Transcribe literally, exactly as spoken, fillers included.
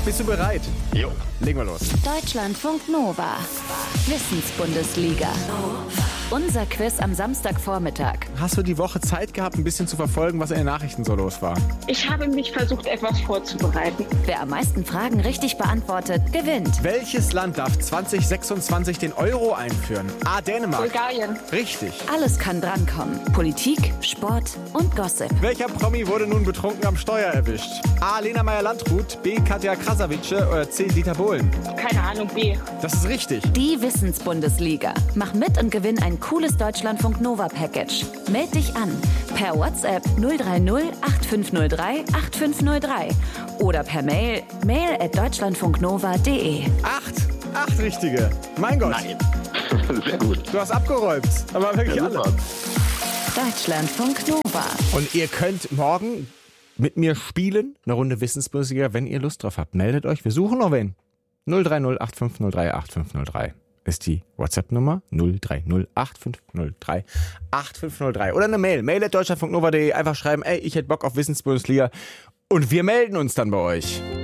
bist du bereit? Jo. Legen wir los. Deutschlandfunk Nova. Wissensbundesliga. Unser Quiz am Samstagvormittag. Hast du die Woche Zeit gehabt, ein bisschen zu verfolgen, was in den Nachrichten so los war? Ich habe mich versucht, etwas vorzubereiten. Wer am meisten Fragen richtig beantwortet, gewinnt. Welches Land darf zwanzig sechsundzwanzig den Euro einführen? A. Dänemark. Bulgarien. Richtig. Alles kann drankommen. Politik, Sport und Gossip. Welcher Promi wurde nun betrunken am Steuer erwischt? A. Lena Meyer-Landrut, B. Katja Krasavice oder C. Dieter Bohlen? Keine Ahnung, B. Das ist richtig. Die Wissensbundesliga. Mach mit und gewinn ein cooles Deutschlandfunk Nova Package. Meld dich an per WhatsApp null drei null acht fünf null drei acht fünf null drei oder per Mail mail at deutschlandfunknova punkt de. Acht. Acht richtige. Mein Gott. Nein. Sehr gut. Du hast abgeräumt. Aber wirklich Ja, alle. super. Deutschlandfunk Nova. Und ihr könnt morgen mit mir spielen, eine Runde Wissensbundesliga, wenn ihr Lust drauf habt. Meldet euch, wir suchen noch wen. null drei null acht fünf null drei acht fünf null drei ist die WhatsApp-Nummer. null drei null acht fünf null drei acht fünf null drei. Oder eine Mail. Mail at deutschlandfunknova punkt de. Einfach schreiben, ey, ich hätte Bock auf Wissensbundesliga. Und wir melden uns dann bei euch.